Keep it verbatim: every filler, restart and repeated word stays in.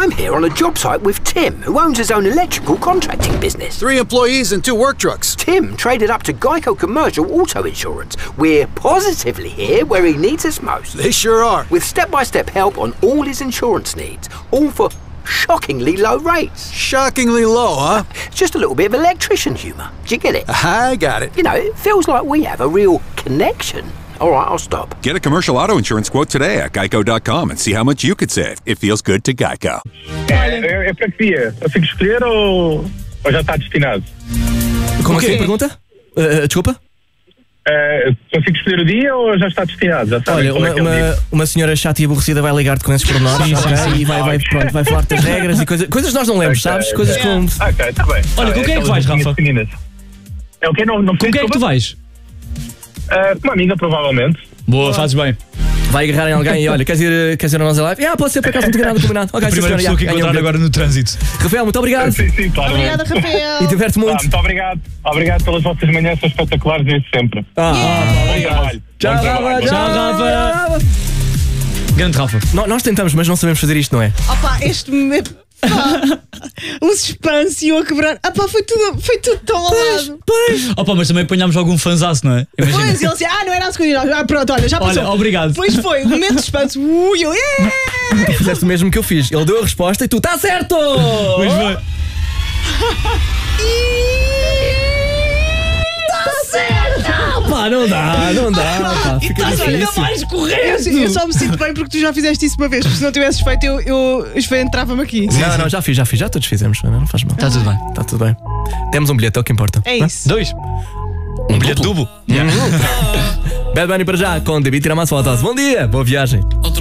I'm here on a job site with Tim, who owns his own electrical contracting business. Three employees and two work trucks. Tim traded up to Geico Commercial Auto Insurance. We're positively here where he needs us most. They sure are. With step-by-step help on all his insurance needs, all for shockingly low rates. Shockingly low, huh? It's just a little bit of electrician humour. Do you get it? I got it. You know, it feels like we have a real connection. All right, I'll stop. Get a commercial auto insurance quote today at geico dot com and see how much you could save. It feels good to Geico. É, é, é freguesia. Consigo escolher ou, ou já está destinado? Como assim, pergunta? Uh, desculpa? É, consigo escolher o dia ou já está destinado? Já sabem Olha, qual uma, é que é o uma, dia? uma senhora chata e aborrecida vai ligar-te com esses pormenores, Sim, ok? sim, sim. E vai, vai, pronto, vai falar-te das regras e coisas, coisas que nós não lemos, Ok, sabes? ok. Coisas como... Ok, está bem. Olha, Tá com bem, quem é que vais, aquelas Rafa? pequeninas. É o que não, não Com quem é que tu vais? Uh, uma amiga, provavelmente. Boa, fazes bem. Vai agarrar em alguém e olha, queres ir, queres ir a nossa live? Ah, pode ser, por acaso não tinha nada combinado. Ok, A primeira sim, senhora, pessoa que já, encontrar ganhei um agora no trânsito. bilhete. Rafael, muito obrigado. Sim, sim, claro. Obrigada, Rafael. E diverte Tá, muito. muito obrigado. Obrigado pelas vossas manhãs, são espetaculares desde sempre. Ah, Bom trabalho. Tchau, Bom trabalho. Rafa. Tchau, Rafa. Grande Rafa. No- Nós tentamos, mas não sabemos fazer isto, não é? Opa, este me... pá, um suspense e eu a quebrar. Ah pá, foi tudo, foi tudo tão ao lado. Opa, mas também apanhámos algum fanzaço, não é? Imagina. Pois, ele disse, ah, não era a segunda. Ah, pronto, olha, já passou. Olha, obrigado. Pois foi, um momento de suspense. Ui, eu, yeah! Tu fizeste o mesmo que eu fiz. Ele deu a resposta e tu, está certo! Pois foi. Pá, não dá, não dá. Pá, fica Estás, olha, difícil. mais correto. Eu só me sinto bem porque tu já fizeste isso uma vez. Porque se não tivesses feito, eu, eu isto entrava-me aqui. Não, não, já fiz, já fiz, já todos fizemos, não, não faz mal. Está tudo bem. Está tudo bem. Temos um bilhete, é o que importa. É isso. Dois. Um bilhete duplo. Bad Bunny para já, com David Tirar mais fotos. Bom dia, boa viagem.